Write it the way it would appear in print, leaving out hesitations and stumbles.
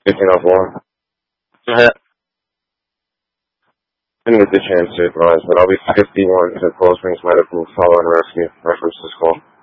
Picking up one. I didn't get the chance to advise, but I'll be 51 to Cold Springs Medical Follow and Rescue. Reference this call.